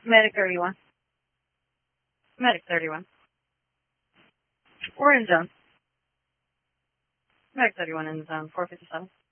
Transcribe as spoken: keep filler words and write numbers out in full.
Medic thirty-one. Medic thirty-one. We're in zone. Medic thirty-one in zone. four fifty-seven.